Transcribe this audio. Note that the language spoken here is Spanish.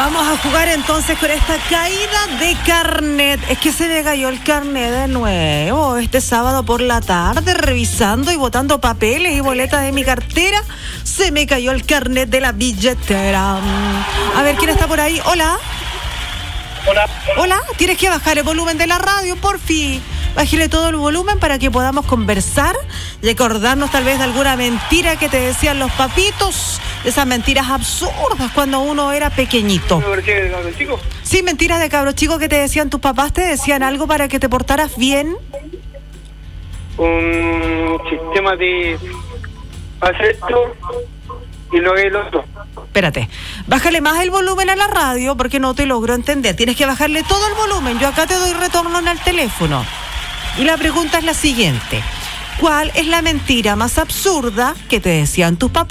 vamos a jugar entonces con esta caída de carnet. Es que se me cayó el carnet de nuevo este sábado por la tarde, revisando y botando papeles y boletas de mi cartera. Se me cayó el carnet de la billetera. A ver, ¿quién está por ahí? Hola. Hola, tienes que bajar el volumen de la radio, porfi. Bájale todo el volumen para que podamos conversar y acordarnos tal vez de alguna mentira que te decían los papitos, esas mentiras absurdas cuando uno era pequeñito. Sí, mentiras de cabros chicos que te decían tus papás, te decían algo para que te portaras bien. Un sistema de hacer esto y no el otro. Espérate, bájale más el volumen a la radio porque no te logro entender. Tienes que bajarle todo el volumen. Yo acá te doy retorno en el teléfono. Y la pregunta es la siguiente: ¿cuál es la mentira más absurda que te decían tus papás?